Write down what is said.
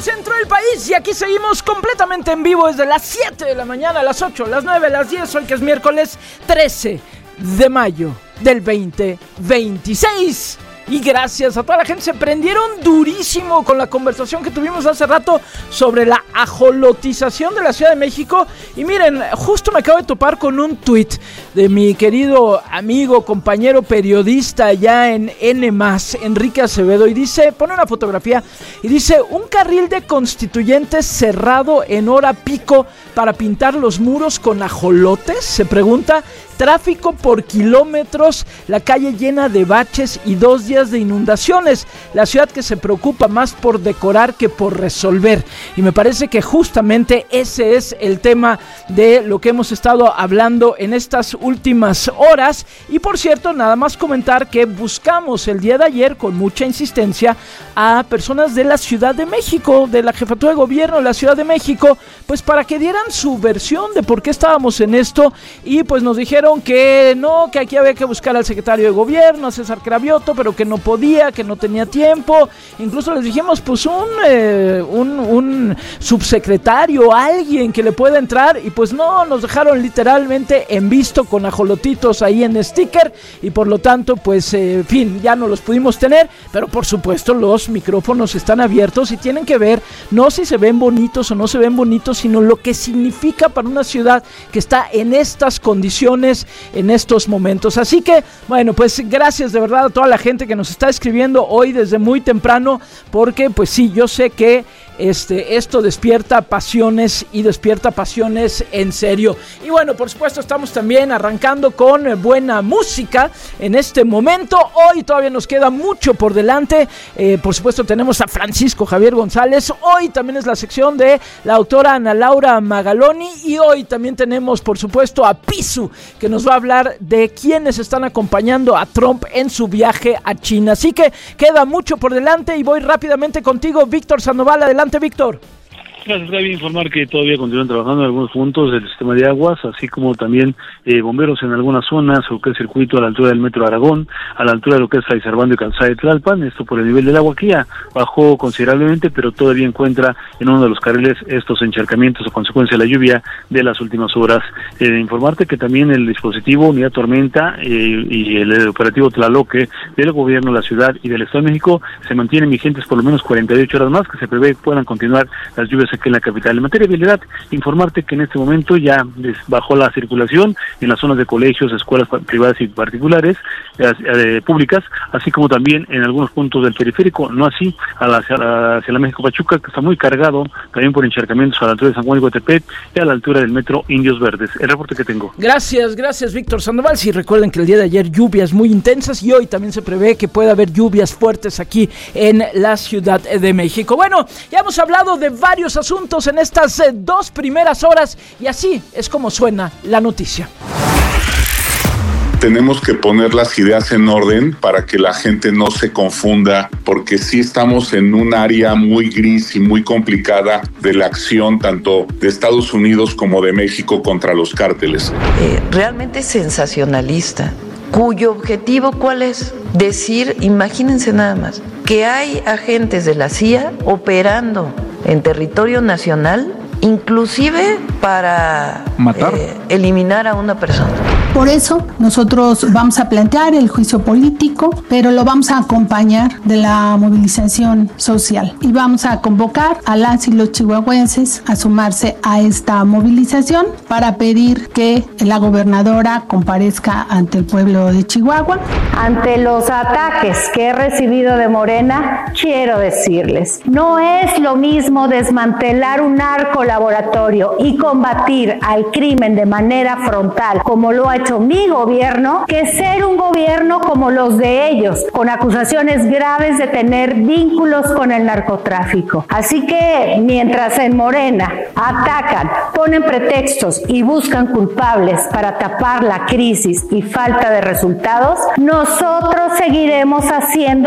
centro del país y aquí seguimos completamente en vivo desde las 7 de la mañana, a las 8, a las 9, a las 10, hoy que es miércoles 13 de mayo del 2026. Y gracias a toda la gente, se prendieron durísimo con la conversación que tuvimos hace rato sobre la ajolotización de la Ciudad de México. Y miren, justo me acabo de topar con un tuit de mi querido amigo, compañero periodista ya en N+, Enrique Acevedo, y dice, pone una fotografía y dice: un carril de Constituyentes cerrado en hora pico para pintar los muros con ajolotes, se pregunta. Tráfico por kilómetros, la calle llena de baches y 2 días de inundaciones. La ciudad que se preocupa más por decorar que por resolver. Y me parece que justamente ese es el tema de lo que hemos estado hablando en estas últimas horas. Y por cierto, nada más comentar que buscamos el día de ayer con mucha insistencia a personas de la Ciudad de México, de la Jefatura de Gobierno de la Ciudad de México, pues para que dieran su versión de por qué estábamos en esto. Y pues nos dijeron que no, que aquí había que buscar al secretario de gobierno, a César Cravioto, pero que no podía, que no tenía tiempo. Incluso les dijimos, pues un subsecretario, alguien que le pueda entrar, y pues no, nos dejaron literalmente en visto con ajolotitos ahí en sticker, y por lo tanto, pues, en fin, ya no los pudimos tener, pero por supuesto los micrófonos están abiertos y tienen que ver, no si se ven bonitos o no se ven bonitos, sino lo que significa para una ciudad que está en estas condiciones, en estos momentos. Así que, bueno, pues gracias de verdad a toda la gente que nos está escribiendo hoy desde muy temprano, porque pues sí, yo sé que esto despierta pasiones y despierta pasiones en serio. Y bueno, por supuesto estamos también arrancando con buena música en este momento. Hoy todavía nos queda mucho por delante. Por supuesto tenemos a Francisco Javier González. Hoy también es la sección de la autora Ana Laura Magaloni. Y hoy también tenemos por supuesto a Pisu, que nos va a hablar de quienes están acompañando a Trump en su viaje a China. Así que queda mucho por delante y voy rápidamente contigo, Víctor Sandoval. Adelante, Víctor. Gracias, Gaby. Informar que todavía continúan trabajando en algunos puntos del sistema de aguas, así como también bomberos en algunas zonas, o que es circuito a la altura del Metro Aragón, a la altura de lo que es Fray Servando y Calzada de Tlalpan, esto por el nivel del agua que ya bajó considerablemente, pero todavía encuentra en uno de los carriles estos encharcamientos a consecuencia de la lluvia de las últimas horas. Informarte que también el dispositivo Unidad Tormenta y el operativo Tlaloque del gobierno de la ciudad y del Estado de México se mantienen vigentes por lo menos 48 horas más, que se prevé puedan continuar las lluvias aquí en la capital. En materia de vialidad, informarte que en este momento ya bajó la circulación en las zonas de colegios, escuelas privadas y particulares, públicas, así como también en algunos puntos del periférico, no así hacia la México Pachuca, que está muy cargado también por encharcamientos a la altura de San Juan y Guatepec y a la altura del metro Indios Verdes. El reporte que tengo. Gracias, Víctor Sandoval. Sí, recuerden que el día de ayer lluvias muy intensas y hoy también se prevé que pueda haber lluvias fuertes aquí en la Ciudad de México. Bueno, ya hemos hablado de varios asuntos en estas 2 primeras horas y así es como suena la noticia. Tenemos que poner las ideas en orden para que la gente no se confunda, porque sí estamos en un área muy gris y muy complicada de la acción tanto de Estados Unidos como de México contra los cárteles. Realmente sensacionalista, cuyo objetivo ¿cuál es? Decir, imagínense nada más, que hay agentes de la CIA operando en territorio nacional, inclusive para matar, eliminar a una persona. Por eso nosotros vamos a plantear el juicio político, pero lo vamos a acompañar de la movilización social y vamos a convocar a las y los chihuahuenses a sumarse a esta movilización para pedir que la gobernadora comparezca ante el pueblo de Chihuahua. Ante los ataques que he recibido de Morena, quiero decirles, no es lo mismo desmantelar un narcolaboratorio y combatir al crimen de manera frontal, como lo ha hecho mi gobierno, que ser un gobierno como los de ellos, con acusaciones graves de tener vínculos con el narcotráfico. Así que mientras en Morena atacan, ponen pretextos y buscan culpables para tapar la crisis y falta de resultados, nosotros seguiremos haciendo